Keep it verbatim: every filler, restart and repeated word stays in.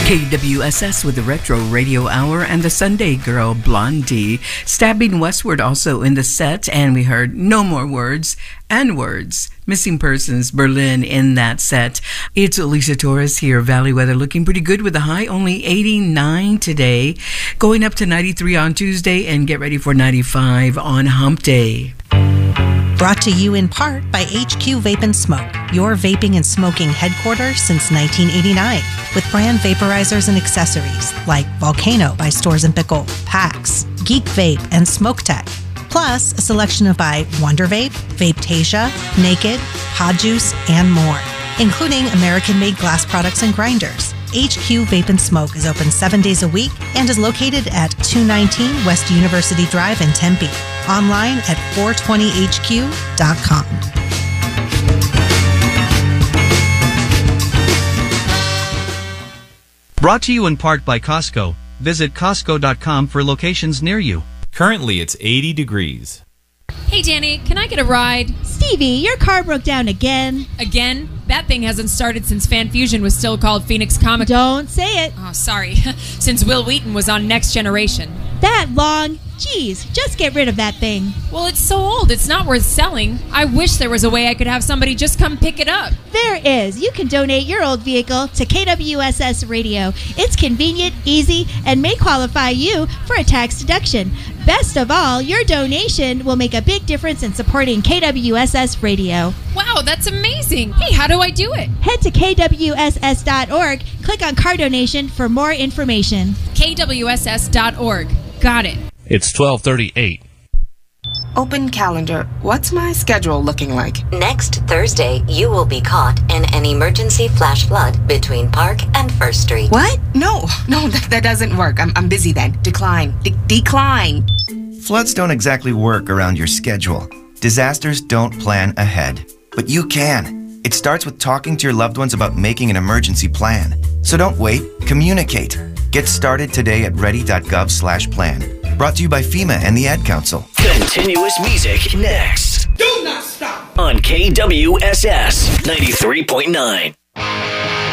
K W S S with the Retro Radio Hour and the Sunday Girl Blondie. Stabbing Westward also in the set, and we heard No More Words and Words. Missing Persons, Berlin in that set. It's Alicia Torres here. Valley weather looking pretty good with the high only eighty-nine today. Going up to ninety-three on Tuesday and get ready for ninety-five on Hump Day. Brought to you in part by H Q Vape and Smoke, your vaping and smoking headquarters since nineteen eighty-nine, with brand vaporizers and accessories like Volcano by Stores and Pickle, Pax, Geek Vape, and Smoke Tech. Plus, a selection of by Wonder Vape, Vapetasia, Naked, Pod Juice, and more, including American-made glass products and grinders. H Q Vape and Smoke is open seven days a week and is located at two nineteen West University Drive in Tempe. Online at four twenty H Q dot com. Brought to you in part by Costco. Visit Costco dot com for locations near you. Currently, it's eighty degrees. Hey, Danny, can I get a ride? Stevie, your car broke down again. Again? That thing hasn't started since Fan Fusion was still called Phoenix Comic. Don't say it. Oh, sorry. Since Will Wheaton was on Next Generation. That long? Jeez, just get rid of that thing. Well, it's so old, it's not worth selling. I wish there was a way I could have somebody just come pick it up. There is. You can donate your old vehicle to K W S S Radio. It's convenient, easy, and may qualify you for a tax deduction. Best of all, your donation will make a big difference in supporting K W S S Radio. Wow, that's amazing. Hey, how do I do it? Head to K W S S dot org, click on car donation for more information. K W S S dot org. Got it. It's twelve thirty-eight. Open calendar. What's my schedule looking like? Next Thursday, you will be caught in an emergency flash flood between Park and First Street. What? No, no, that, that doesn't work. I'm, I'm busy then. Decline. De- decline. Floods don't exactly work around your schedule. Disasters don't plan ahead. But you can. It starts with talking to your loved ones about making an emergency plan. So don't wait. Communicate. Get started today at ready dot gov slash plan. Brought to you by FEMA and the Ad Council. Continuous music next. Do not stop. On K W S S ninety-three point nine.